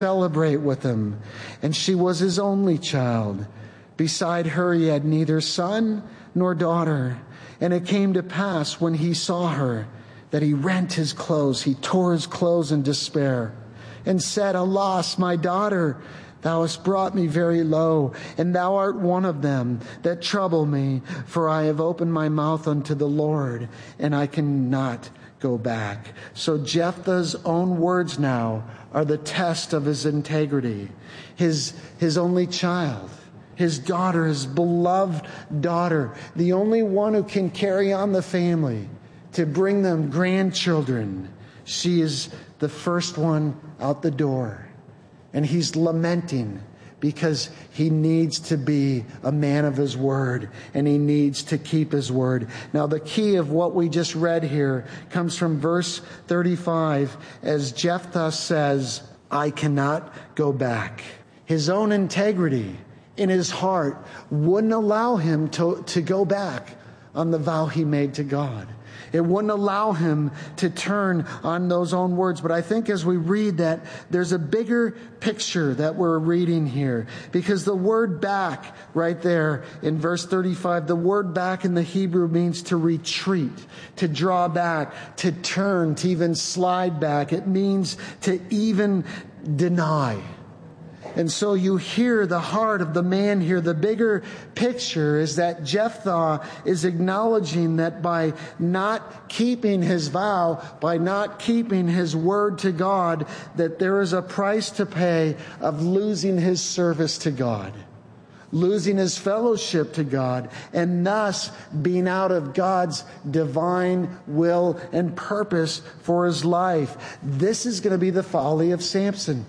celebrate with him. And she was his only child. Beside her he had neither son nor daughter. And it came to pass when he saw her that he rent his clothes. He tore his clothes in despair and said, Alas, my daughter, thou hast brought me very low, and thou art one of them that trouble me. For I have opened my mouth unto the Lord, and I cannot go back. So Jephthah's own words now are the test of his integrity. His only child, his daughter, his beloved daughter, the only one who can carry on the family, to bring them grandchildren. She is the first one out the door. And he's lamenting because he needs to be a man of his word, and he needs to keep his word. Now, the key of what we just read here comes from verse 35, as Jephthah says, I cannot go back. His own integrity in his heart wouldn't allow him to go back on the vow he made to God. It wouldn't allow him to turn on those own words. But I think as we read that, there's a bigger picture that we're reading here. Because the word back right there in verse 35, the word back in the Hebrew means to retreat, to draw back, to turn, to even slide back. It means to even deny. And so you hear the heart of the man here. The bigger picture is that Jephthah is acknowledging that by not keeping his vow, by not keeping his word to God, that there is a price to pay of losing his service to God, losing his fellowship to God, and thus being out of God's divine will and purpose for his life. This is going to be the folly of Samson.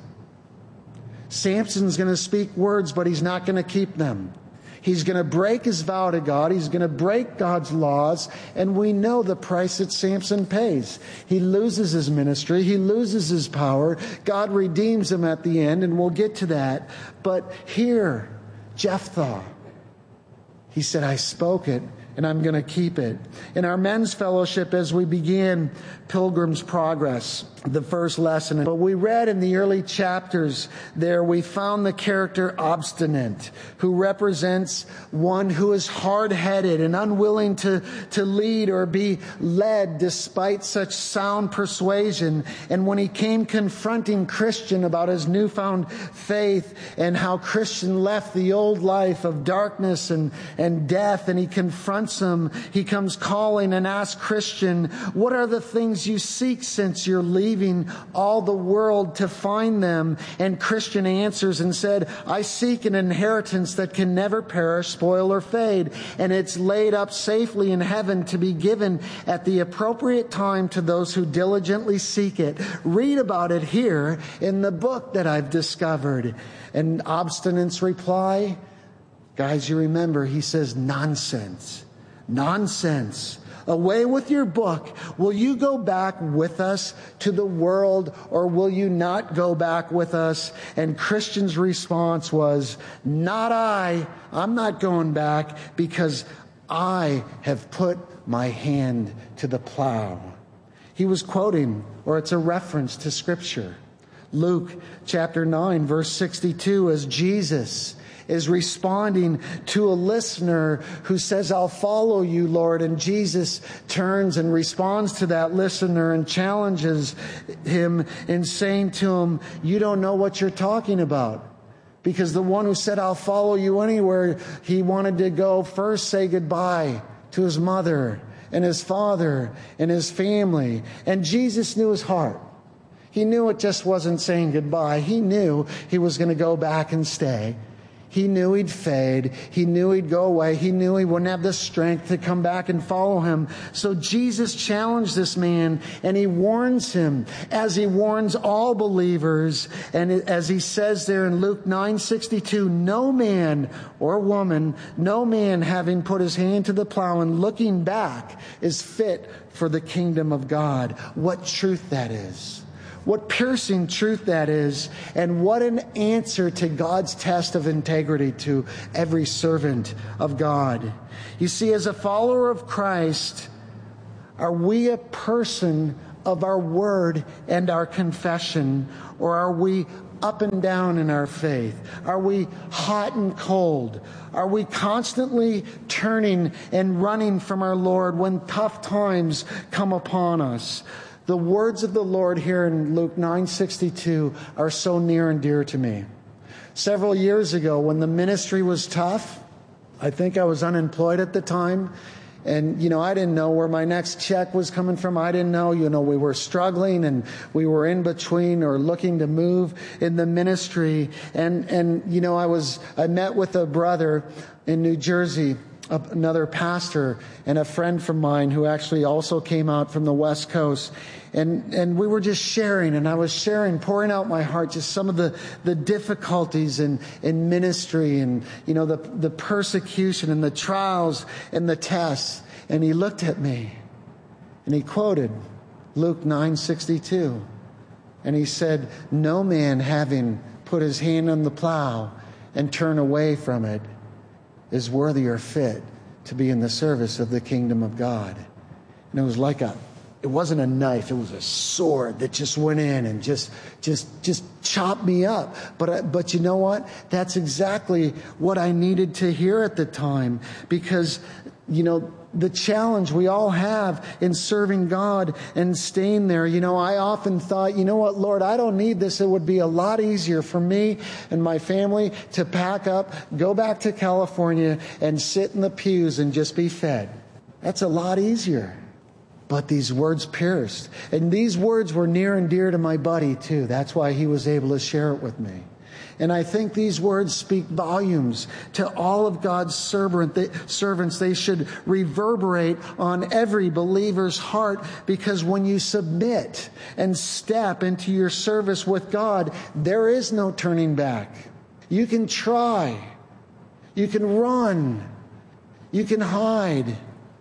Samson's going to speak words, but he's not going to keep them. He's going to break his vow to God. He's going to break God's laws. And we know the price that Samson pays. He loses his ministry. He loses his power. God redeems him at the end, and we'll get to that. But here, Jephthah, he said, I spoke it, and I'm going to keep it. In our men's fellowship, as we began Pilgrim's Progress, the first lesson, but we read in the early chapters there, we found the character obstinate, who represents one who is hard-headed and unwilling to lead or be led despite such sound persuasion. And when he came confronting Christian about his newfound faith and how Christian left the old life of darkness and death, and he confronts him, he comes calling and asks Christian, what are the things you seek since you're leaving all the world to find them? And Christian answers and said, I seek an inheritance that can never perish, spoil, or fade, and it's laid up safely in heaven to be given at the appropriate time to those who diligently seek it. Read about it here in the book that I've discovered. And Obstinate's reply, guys, you remember, he says, nonsense. Nonsense. Away with your book. Will you go back with us to the world, or will you not go back with us? And Christian's response was, not I. I'm not going back, because I have put my hand to the plow. He was quoting, or it's a reference to Scripture. Luke chapter 9, verse 62, as Jesus is responding to a listener who says, I'll follow you, Lord. And Jesus turns and responds to that listener and challenges him in saying to him, you don't know what you're talking about. Because the one who said, I'll follow you anywhere, he wanted to go first say goodbye to his mother and his father and his family. And Jesus knew his heart. He knew it just wasn't saying goodbye. He knew he was going to go back and stay. He knew he'd fade. He knew he'd go away. He knew he wouldn't have the strength to come back and follow him. So Jesus challenged this man, and he warns him, as he warns all believers. And as he says there in Luke 9:62, no man or woman, no man having put his hand to the plow and looking back is fit for the kingdom of God. What truth that is. What piercing truth that is, and what an answer to God's test of integrity to every servant of God. You see, as a follower of Christ, are we a person of our word and our confession, or are we up and down in our faith? Are we hot and cold? Are we constantly turning and running from our Lord when tough times come upon us? The words of the Lord here in Luke 9:62 are so near and dear to me. Several years ago, when the ministry was tough, I think I was unemployed at the time. And, I didn't know where my next check was coming from. I didn't know, we were struggling and we were in between or looking to move in the ministry. And I met with a brother in New Jersey, another pastor, and a friend from mine who actually also came out from the West Coast. And we were just sharing, and I was sharing, pouring out my heart, just some of the difficulties in ministry and, the persecution and the trials and the tests. And he looked at me and he quoted Luke 9:62. And he said, "No man having put his hand on the plow and turn away from it is worthy or fit to be in the service of the kingdom of God." And it was like it wasn't a knife, it was a sword that just went in and just chopped me up. But you know what? That's exactly what I needed to hear at the time, because, the challenge we all have in serving God and staying there. I often thought, what, Lord, I don't need this. It would be a lot easier for me and my family to pack up, go back to California, and sit in the pews and just be fed. That's a lot easier. But these words pierced. And these words were near and dear to my buddy, too. That's why he was able to share it with me. And I think these words speak volumes to all of God's servants. They should reverberate on every believer's heart, because when you submit and step into your service with God, there is no turning back. You can try. You can run. You can hide.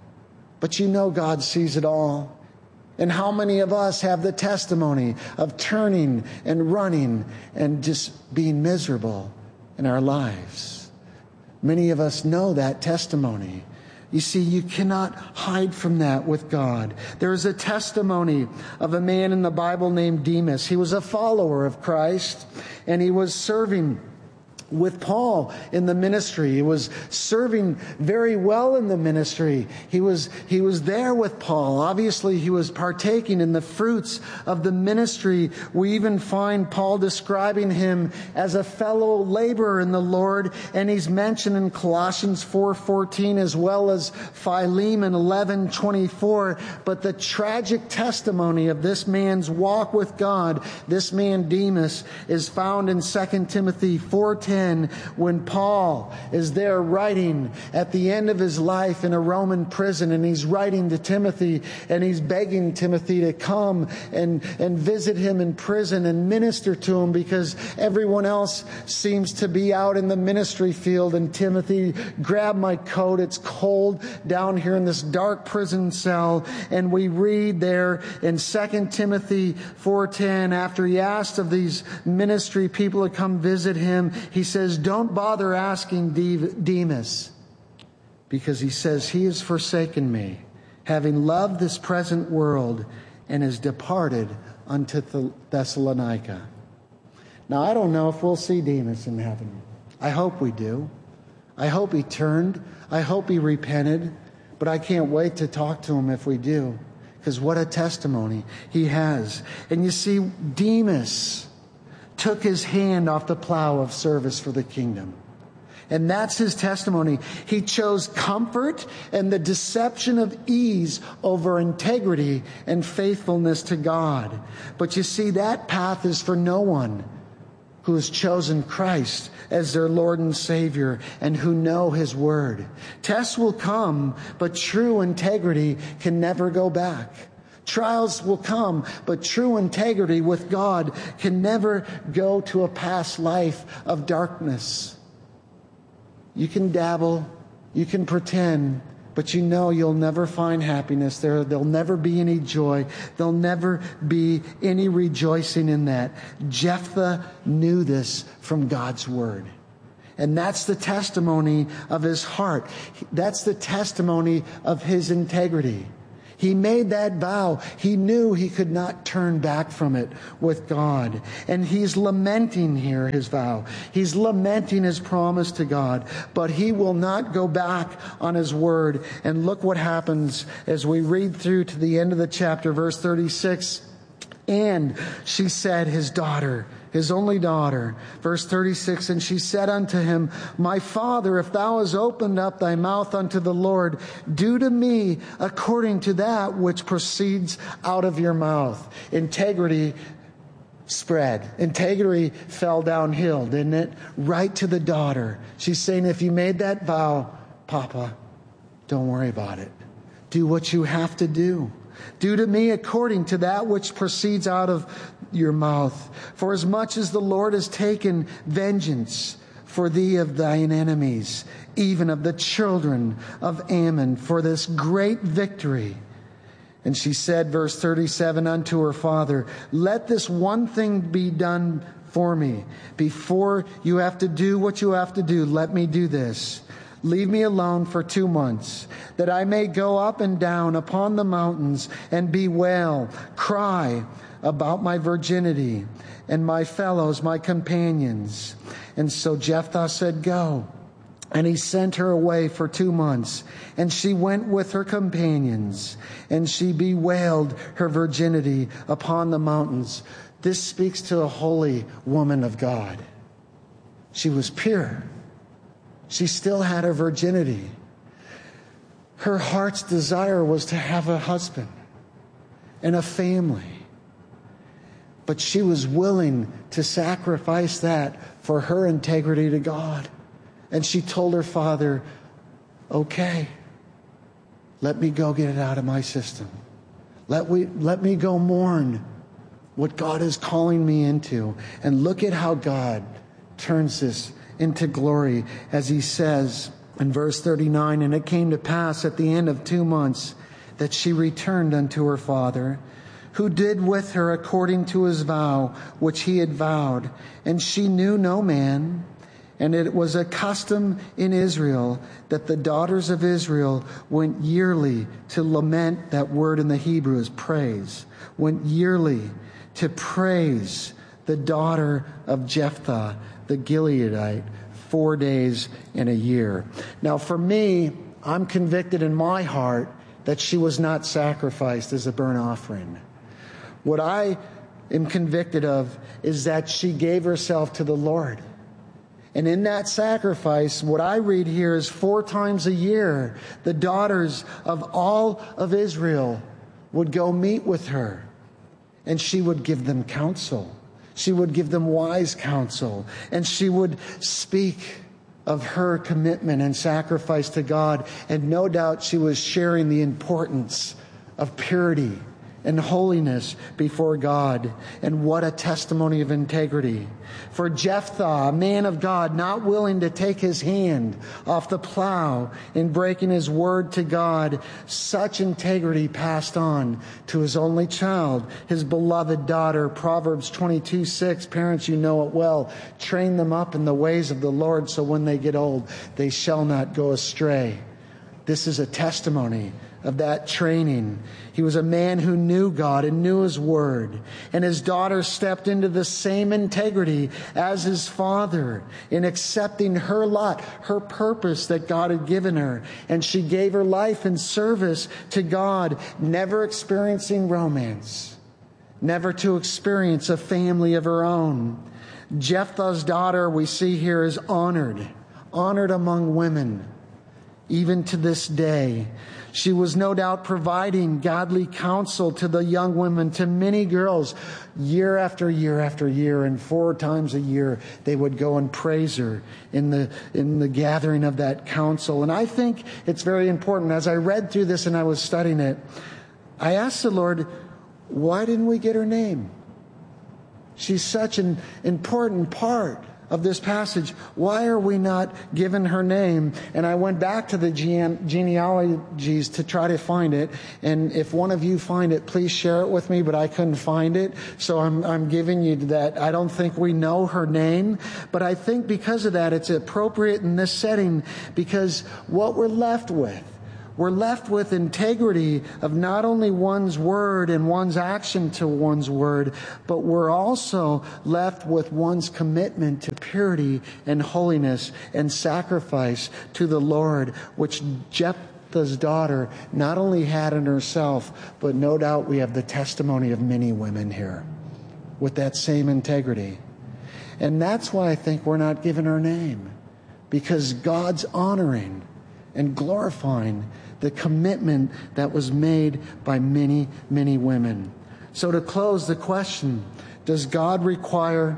But God sees it all. And how many of us have the testimony of turning and running and just being miserable in our lives? Many of us know that testimony. You see, you cannot hide from that with God. There is a testimony of a man in the Bible named Demas. He was a follower of Christ, and he was serving with Paul in the ministry. He was serving very well in the ministry. He was there with Paul. Obviously, he was partaking in the fruits of the ministry. We even find Paul describing him as a fellow laborer in the Lord, and he's mentioned in Colossians 4:14 as well as Philemon 11:24. But the tragic testimony of this man's walk with God, this man Demas, is found in 2 Timothy 4:10. When Paul is there writing at the end of his life in a Roman prison, and he's writing to Timothy, and he's begging Timothy to come and visit him in prison and minister to him, because everyone else seems to be out in the ministry field. And Timothy, grab my coat, it's cold down here in this dark prison cell. And we read there in 2 Timothy 4:10, after he asked of these ministry people to come visit him, he says, "Don't bother asking Demas, because," he says, "he has forsaken me, having loved this present world, and has departed unto Thessalonica." Now, I don't know if we'll see Demas in heaven. I hope we do. I hope he turned. I hope he repented. But I can't wait to talk to him if we do, because what a testimony he has. And you see, Demas took his hand off the plow of service for the kingdom. And that's his testimony. He chose comfort and the deception of ease over integrity and faithfulness to God. But you see, that path is for no one who has chosen Christ as their Lord and Savior and who know His Word. Tests will come, but true integrity can never go back. Trials will come, but true integrity with God can never go to a past life of darkness. You can dabble, you can pretend, but you'll never find happiness there. There'll never be any joy. There'll never be any rejoicing in that. Jephthah knew this from God's Word. And that's the testimony of his heart. That's the testimony of his integrity. He made that vow. He knew he could not turn back from it with God. And he's lamenting here his vow. He's lamenting his promise to God. But he will not go back on his word. And look what happens as we read through to the end of the chapter, verse 36. And she said, his daughter, his only daughter, verse 36, and she said unto him, my father, if thou hast opened up thy mouth unto the Lord, do to me according to that which proceeds out of your mouth. Integrity spread. Integrity fell downhill, didn't it? Right to the daughter. She's saying, if you made that vow, Papa, don't worry about it. Do what you have to do. Do to me according to that which proceeds out of your mouth. For as much as the Lord has taken vengeance for thee of thine enemies, even of the children of Ammon, for this great victory. And she said, verse 37, unto her father, let this one thing be done for me. Before you have to do what you have to do, let me do this. Leave me alone for 2 months, that I may go up and down upon the mountains and bewail, cry about my virginity and my fellows, my companions. And so Jephthah said, go. And he sent her away for 2 months. And she went with her companions, and she bewailed her virginity upon the mountains. This speaks to a holy woman of God. She was pure. She still had her virginity. Her heart's desire was to have a husband and a family. But she was willing to sacrifice that for her integrity to God. And she told her father, okay, let me go get it out of my system. Let me go mourn what God is calling me into. And look at how God turns this into glory, as he says in verse 39, and it came to pass at the end of 2 months that she returned unto her father, who did with her according to his vow, which he had vowed. And she knew no man. And it was a custom in Israel that the daughters of Israel went yearly to lament. That word in the Hebrew is praise. Went yearly to praise the daughter of Jephthah, the Gileadite, 4 days in a year. Now for me, I'm convicted in my heart that she was not sacrificed as a burnt offering. What I am convicted of is that she gave herself to the Lord. And in that sacrifice, what I read here is 4 times a year, the daughters of all of Israel would go meet with her, and she would give them counsel. She would give them wise counsel, and she would speak of her commitment and sacrifice to God. And no doubt she was sharing the importance of purity and holiness before God. And what a testimony of integrity. For Jephthah, a man of God, not willing to take his hand off the plow in breaking his word to God, such integrity passed on to his only child, his beloved daughter. Proverbs 22:6, parents, you know it well. Train them up in the ways of the Lord, so when they get old, they shall not go astray. This is a testimony of that training. He was a man who knew God and knew his word. And his daughter stepped into the same integrity as his father in accepting her lot, her purpose that God had given her. And she gave her life in service to God, never experiencing romance, never to experience a family of her own. Jephthah's daughter, we see here, is honored among women, even to this day. She was no doubt providing godly counsel to the young women, to many girls, year after year after year, and 4 times a year they would go and praise her in the gathering of that counsel. And I think it's very important. As I read through this and I was studying it, I asked the Lord, why didn't we get her name? She's such an important part of this passage. Why are we not given her name? And I went back to the genealogies to try to find it. And if one of you find it, please share it with me, but I couldn't find it. So I'm giving you that. I don't think we know her name, but I think because of that, it's appropriate in this setting, because what we're left with We're left with integrity of not only one's word and one's action to one's word, but we're also left with one's commitment to purity and holiness and sacrifice to the Lord, which Jephthah's daughter not only had in herself, but no doubt we have the testimony of many women here with that same integrity. And that's why I think we're not given her name, because God's honoring and glorifying the commitment that was made by many, many women. So to close the question, does God require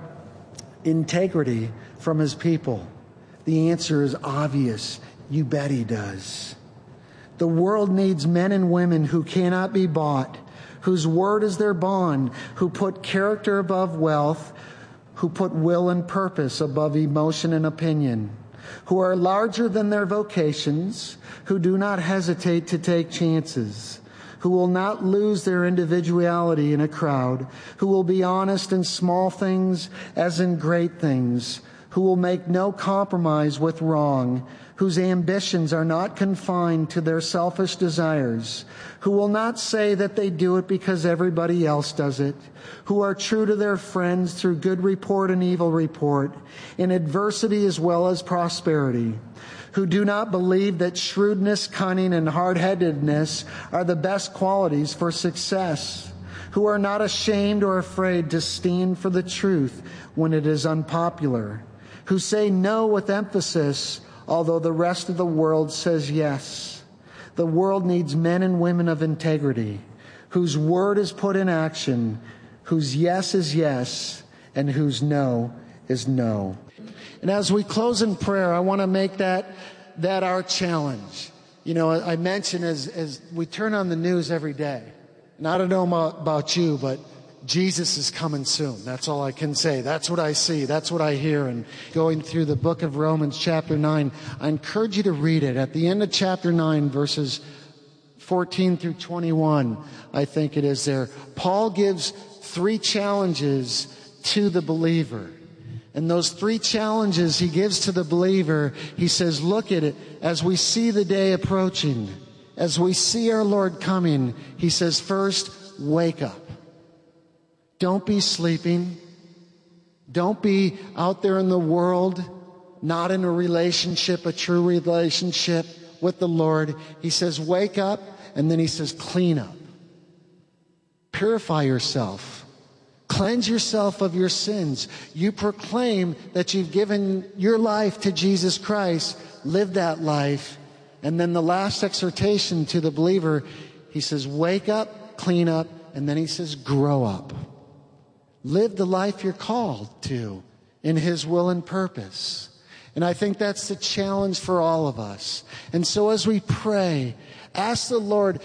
integrity from His people? The answer is obvious. You bet He does. The world needs men and women who cannot be bought, whose word is their bond, who put character above wealth, who put will and purpose above emotion and opinion, who are larger than their vocations, who do not hesitate to take chances, who will not lose their individuality in a crowd, who will be honest in small things as in great things, who will make no compromise with wrong, whose ambitions are not confined to their selfish desires, who will not say that they do it because everybody else does it, who are true to their friends through good report and evil report, in adversity as well as prosperity, who do not believe that shrewdness, cunning, and hard-headedness are the best qualities for success, who are not ashamed or afraid to stand for the truth when it is unpopular, who say no with emphasis, although the rest of the world says yes. The world needs men and women of integrity, whose word is put in action, whose yes is yes, and whose no is no. And as we close in prayer, I want to make that our challenge. You know, I mentioned as we turn on the news every day, and I don't know about you, but Jesus is coming soon. That's all I can say. That's what I see. That's what I hear. And going through the book of Romans chapter 9, I encourage you to read it. At the end of chapter 9, verses 14 through 21, I think it is there, Paul gives 3 challenges to the believer. And those 3 challenges he gives to the believer, he says, look at it as we see the day approaching, as we see our Lord coming. He says, first, wake up. Don't be sleeping. Don't be out there in the world, not in a relationship, a true relationship with the Lord. He says, wake up, and then he says, clean up. Purify yourself. Cleanse yourself of your sins. You proclaim that you've given your life to Jesus Christ. Live that life. And then the last exhortation to the believer, he says, wake up, clean up, and then he says, grow up. Live the life you're called to in His will and purpose. And I think that's the challenge for all of us. And so as we pray, ask the Lord,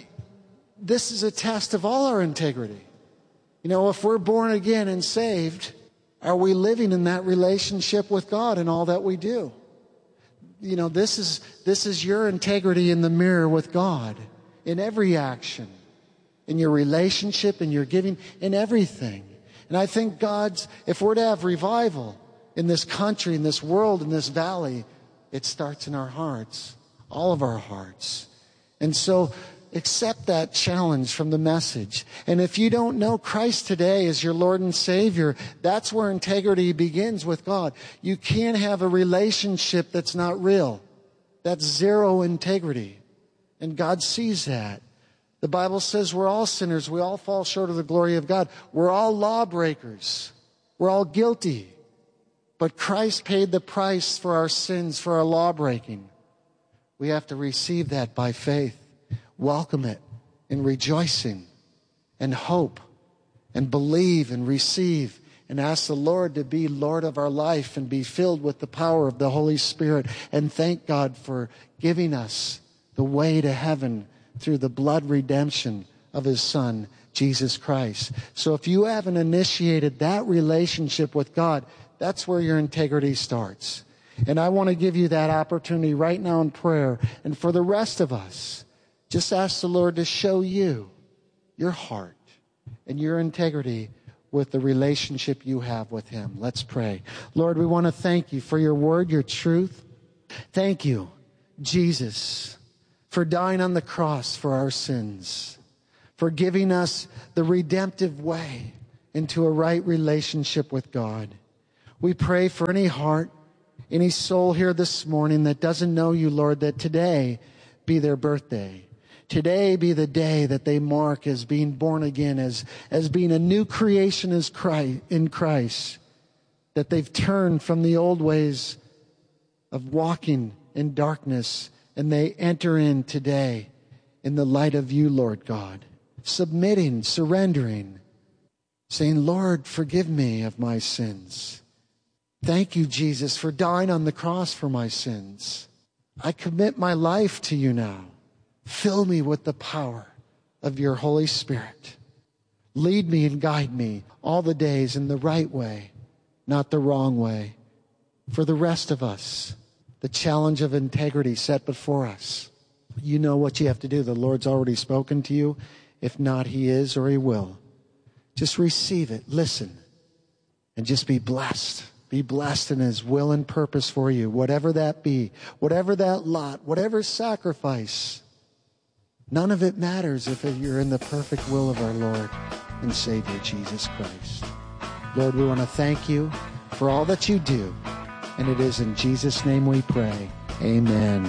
this is a test of all our integrity. You know, if we're born again and saved, are we living in that relationship with God in all that we do? You know, this is your integrity in the mirror with God in every action, in your relationship, in your giving, in everything. And I think if we're to have revival in this country, in this world, in this valley, it starts in our hearts, all of our hearts. And so accept that challenge from the message. And if you don't know Christ today as your Lord and Savior, that's where integrity begins with God. You can't have a relationship that's not real. That's zero integrity. And God sees that. The Bible says we're all sinners. We all fall short of the glory of God. We're all lawbreakers. We're all guilty. But Christ paid the price for our sins, for our lawbreaking. We have to receive that by faith, welcome it in rejoicing and hope, and believe and receive and ask the Lord to be Lord of our life and be filled with the power of the Holy Spirit, and thank God for giving us the way to heaven through the blood redemption of His Son, Jesus Christ. So if you haven't initiated that relationship with God, that's where your integrity starts. And I want to give you that opportunity right now in prayer. And for the rest of us, just ask the Lord to show you your heart and your integrity with the relationship you have with Him. Let's pray. Lord, we want to thank You for Your word, Your truth. Thank You, Jesus, for dying on the cross for our sins, for giving us the redemptive way into a right relationship with God. We pray for any heart, any soul here this morning that doesn't know you, Lord, that today be their birthday. Today be the day that they mark as being born again, as being a new creation in Christ, that they've turned from the old ways of walking in darkness, and they enter in today in the light of you, Lord God, submitting, surrendering, saying, Lord, forgive me of my sins. Thank you, Jesus, for dying on the cross for my sins. I commit my life to you now. Fill me with the power of your Holy Spirit. Lead me and guide me all the days in the right way, not the wrong way. For the rest of us, the challenge of integrity set before us. You know what you have to do. The Lord's already spoken to you. If not, He is or He will. Just receive it, listen, and just be blessed. Be blessed in His will and purpose for you, whatever that be, whatever that lot, whatever sacrifice. None of it matters if you're in the perfect will of our Lord and Savior, Jesus Christ. Lord, we want to thank you for all that you do. And it is in Jesus' name we pray. Amen.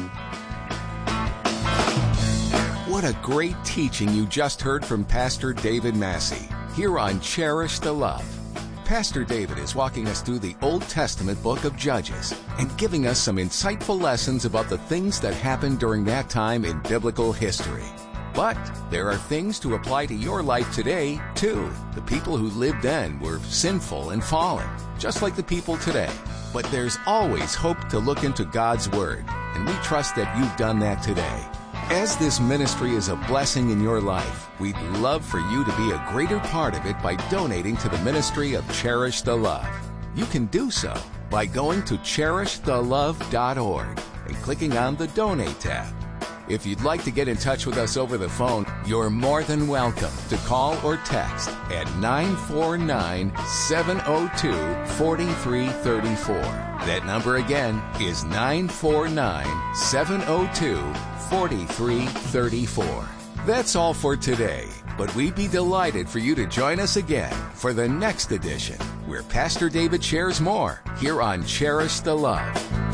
What a great teaching you just heard from Pastor David Massey here on Cherish the Love. Pastor David is walking us through the Old Testament book of Judges and giving us some insightful lessons about the things that happened during that time in biblical history. But there are things to apply to your life today, too. The people who lived then were sinful and fallen, just like the people today. But there's always hope to look into God's Word, and we trust that you've done that today. As this ministry is a blessing in your life, we'd love for you to be a greater part of it by donating to the ministry of Cherish the Love. You can do so by going to CherishTheLove.org and clicking on the Donate tab. If you'd like to get in touch with us over the phone, you're more than welcome to call or text at 949-702-4334. That number again is 949-702-4334. That's all for today, but we'd be delighted for you to join us again for the next edition, where Pastor David shares more here on Cherish the Love.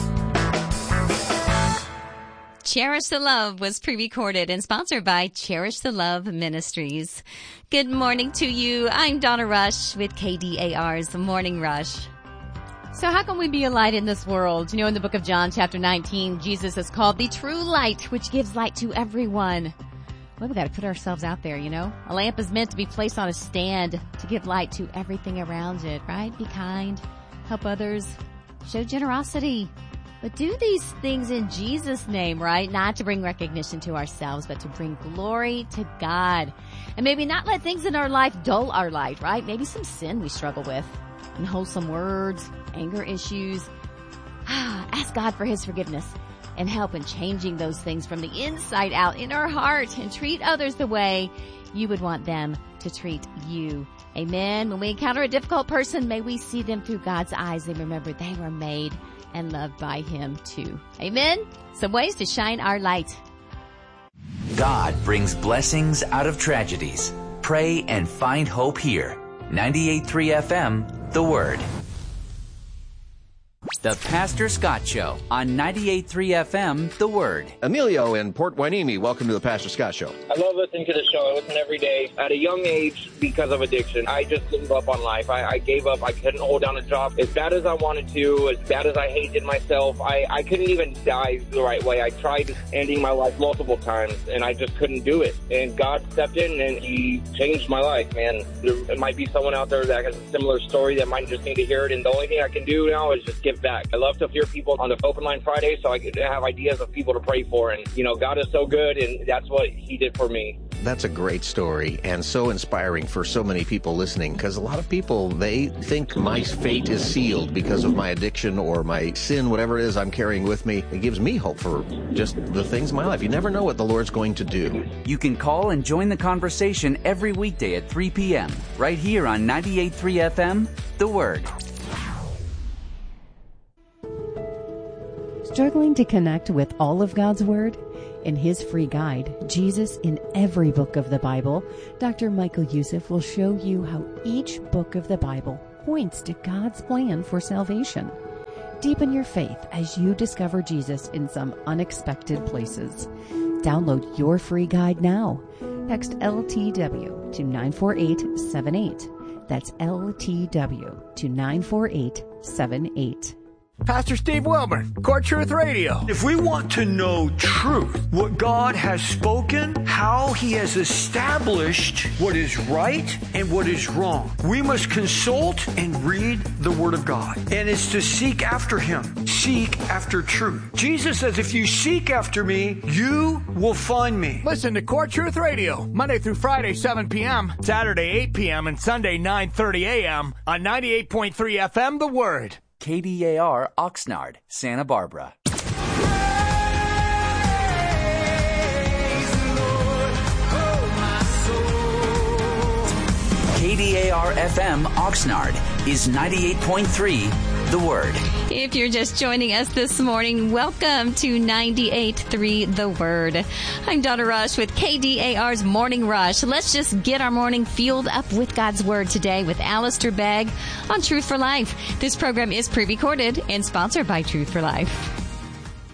Cherish the Love was pre-recorded and sponsored by Cherish the Love Ministries. Good morning to you. I'm Donna Rush with KDAR's Morning Rush. So how can we be a light in this world? You know, in the book of John, chapter 19, Jesus is called the true light, which gives light to everyone. Well, we got to put ourselves out there, you know. A lamp is meant to be placed on a stand to give light to everything around it, right? Be kind, help others, show generosity. But do these things in Jesus' name, right? Not to bring recognition to ourselves, but to bring glory to God. And maybe not let things in our life dull our light, right? Maybe some sin we struggle with, unwholesome words, anger issues. Ask God for His forgiveness and help in changing those things from the inside out in our heart, and treat others the way you would want them to treat you. Amen. When we encounter a difficult person, may we see them through God's eyes and remember they were made and loved by Him too. Amen. Some ways to shine our light. God brings blessings out of tragedies. Pray and find hope here. 98.3 FM, The Word. The Pastor Scott Show on 98.3 FM, The Word. Emilio in Port Hueneme, welcome to the Pastor Scott Show. I love listening to the show. I listen every day. At a young age, because of addiction, I just gave up on life. I gave up. I couldn't hold down a job as bad as I wanted to, as bad as I hated myself. I couldn't even die the right way. I tried ending my life multiple times, and I just couldn't do it. And God stepped in, and He changed my life, man. There might be someone out there that has a similar story that might just need to hear it, and the only thing I can do now is just give back. I love to hear people on the Open Line Friday so I can have ideas of people to pray for. And, you know, God is so good, and that's what He did for me. That's a great story and so inspiring for so many people listening, because a lot of people, they think my fate is sealed because of my addiction or my sin, whatever it is I'm carrying with me. It gives me hope for just the things in my life. You never know what the Lord's going to do. You can call and join the conversation every weekday at 3 p.m. right here on 98.3 FM, The Word. Struggling to connect with all of God's Word? In his free guide, Jesus in Every Book of the Bible, Dr. Michael Youssef will show you how each book of the Bible points to God's plan for salvation. Deepen your faith as you discover Jesus in some unexpected places. Download your free guide now. Text LTW to 94878. That's LTW to 94878. Pastor Steve Wilburn, Core Truth Radio. If we want to know truth, what God has spoken, how he has established what is right and what is wrong, we must consult and read the Word of God. And it's to seek after him, seek after truth. Jesus says, if you seek after me, you will find me. Listen to Core Truth Radio, Monday through Friday, 7 p.m., Saturday, 8 p.m., and Sunday, 9:30 a.m. on 98.3 FM, The Word. KDAR Oxnard, Santa Barbara. KDAR FM Oxnard is 98.3 The Word. If you're just joining us this morning, welcome to 98.3 The Word. I'm Donna Rush with KDAR's Morning Rush. Let's just get our morning fueled up with God's Word today with Alistair Begg on Truth for Life. This program is pre-recorded and sponsored by Truth for Life.